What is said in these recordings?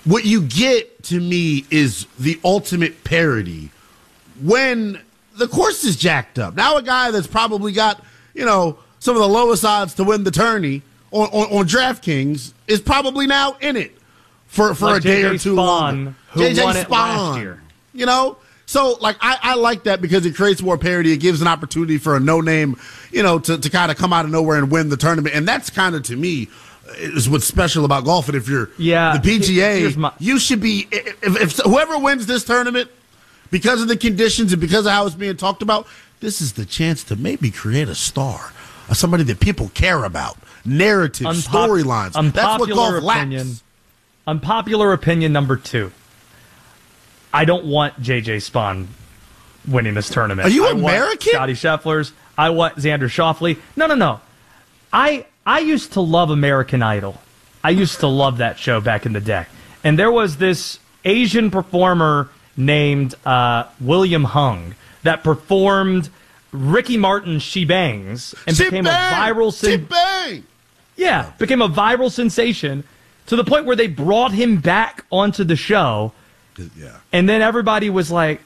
what you get to me is the ultimate parody when the course is jacked up. Now a guy that's probably got, some of the lowest odds to win the tourney on DraftKings is probably now in it for like a day or two longer. Who won it last year. So, I like that because it creates more parity. It gives an opportunity for a no-name, to kind of come out of nowhere and win the tournament. And that's kind of, to me, is what's special about golf. And if you're the PGA, you should be, if whoever wins this tournament, because of the conditions and because of how it's being talked about, this is the chance to maybe create a star, somebody that people care about, narrative, storylines. That's what golf lacks. Unpopular opinion number 2. I don't want J.J. Spaun winning this tournament. Are you American? Want Scotty Scheffler's. I want Xander Schauffele. No. I used to love American Idol. I used to love that show back in the day. And there was this Asian performer named William Hung that performed Ricky Martin's She Bangs and became a viral became a viral sensation to the point where they brought him back onto the show. Yeah. And then everybody was like,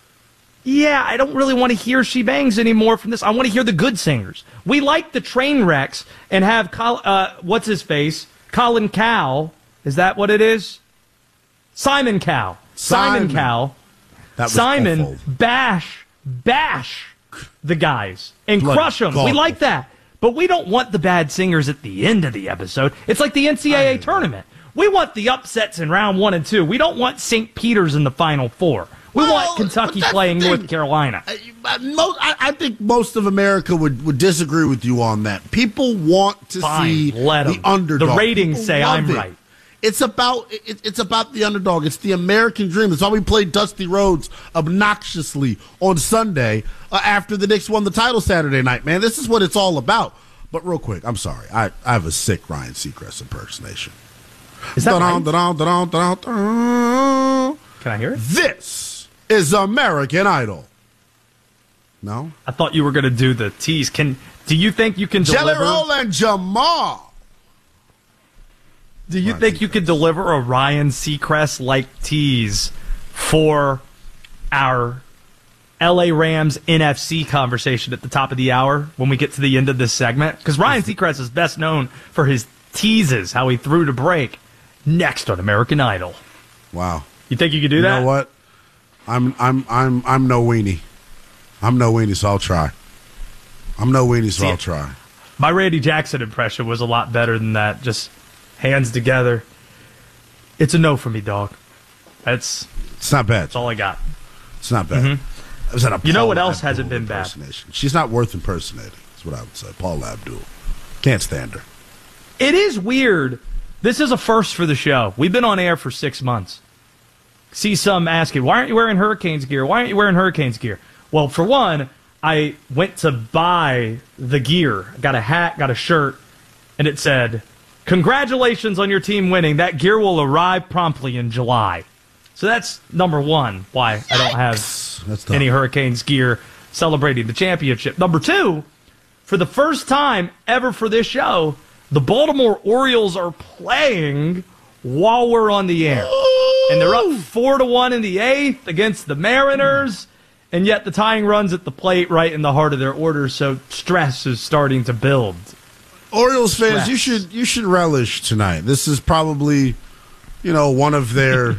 I don't really want to hear She Bangs anymore from this. I want to hear the good singers. We like the train wrecks and have, what's his face? Colin Cowell. Is that what it is? Simon Cowell. Simon Cowell. Simon bash the guys and crush them. We like that. But we don't want the bad singers at the end of the episode. It's like the NCAA tournament. We want the upsets in round 1 and 2. We don't want St. Peter's in the Final Four. We want Kentucky playing North Carolina. I think most of America would disagree with you on that. People want to see the underdog. The ratings say I'm right. It's about the underdog. It's the American dream. That's why we played Dusty Rhodes obnoxiously on Sunday after the Knicks won the title Saturday night, man. This is what it's all about. But real quick, I'm sorry. I have a sick Ryan Seacrest impersonation. Is that right? Can I hear it? This is American Idol. No? I thought you were going to do the tease. Do you think you can deliver? Jelly Roll and Jamal. Do you think you could deliver a Ryan Seacrest-like tease for our LA Rams NFC conversation at the top of the hour when we get to the end of this segment? Because Ryan Seacrest is best known for his teases, how he threw to break. Next on American Idol. Wow. You think you could do that? You know what? I'm no weenie. I'm no weenie, so I'll try. I'll try. My Randy Jackson impression was a lot better than that. Just hands together. It's a no for me, dog. It's not bad. That's all I got. It's not bad. Mm-hmm. Was that a you know Paul what else Abdul hasn't been bad? She's not worth impersonating. That's what I would say. Paul Abdul. Can't stand her. It is weird. This is a first for the show. We've been on air for 6 months. See some asking, why aren't you wearing Hurricanes gear? Why aren't you wearing Hurricanes gear? Well, for one, I went to buy the gear. I got a hat, got a shirt, and it said, congratulations on your team winning. That gear will arrive promptly in July. So that's number one, why I don't have any Hurricanes gear celebrating the championship. Number two, for the first time ever for this show, the Baltimore Orioles are playing while we're on the air. And they're up 4-1 in the 8th against the Mariners. And yet the tying runs at the plate right in the heart of their order, so stress is starting to build. Orioles fans, you should relish tonight. This is probably, one of their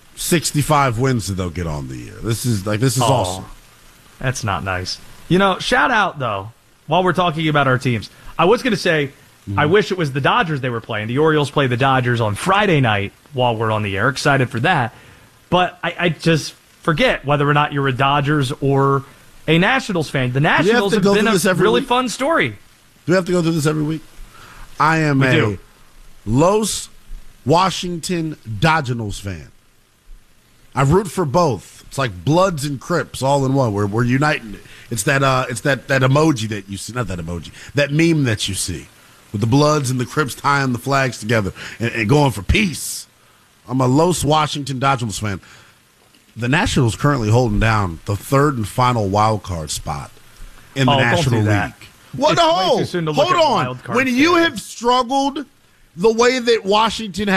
65 wins that they'll get on the year. This is awesome. That's not nice. Shout out, though, while we're talking about our teams. I was going to say, I wish it was the Dodgers they were playing. The Orioles play the Dodgers on Friday night while we're on the air. Excited for that. But I just forget whether or not you're a Dodgers or a Nationals fan. The Nationals have been a really fun story. Do we have to go through this every week? I am a Los Washington Dodgers fan. I root for both. It's like Bloods and Crips all in one. We're uniting. It's that emoji that you see. Not that emoji. That meme that you see. With the Bloods and the Crips tying the flags together and going for peace. I'm a Los Washington Dodgers fan. The Nationals currently holding down the third and final wild card spot in the National League. Hold on. When you have struggled the way that Washington